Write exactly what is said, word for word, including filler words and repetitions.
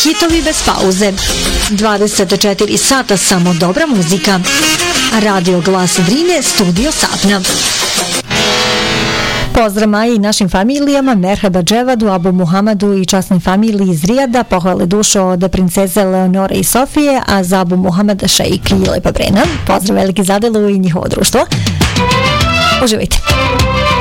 hitovi bez pauze. dvadeset četiri sata samo dobra muzika. Radio Glas Drine, studio Sapna. Pozdrav Maji i našim familijama, Merhaba Dževadu, Abu Muhamadu i časnoj familiji iz Rijada, pohvale dušo od princeze Leonore i Sofije, a za Abu Muhamada Šejk i Lepa Brena. Pozdrav veliki Zadelu i njihovo društvo. Uživajte.